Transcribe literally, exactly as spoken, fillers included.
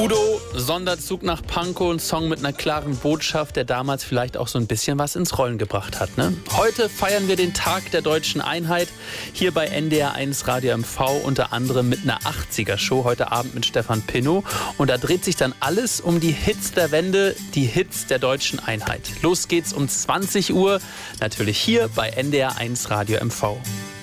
Udo, Sonderzug nach Pankow, ein Song mit einer klaren Botschaft, der damals vielleicht auch so ein bisschen was ins Rollen gebracht hat. Ne? Heute feiern wir den Tag der deutschen Einheit hier bei N D R eins Radio M V, unter anderem mit einer achtziger-Show, heute Abend mit Stefan Pinnow. Und da dreht sich dann alles um die Hits der Wende, die Hits der deutschen Einheit. Los geht's um zwanzig Uhr, natürlich hier bei N D R eins Radio M V.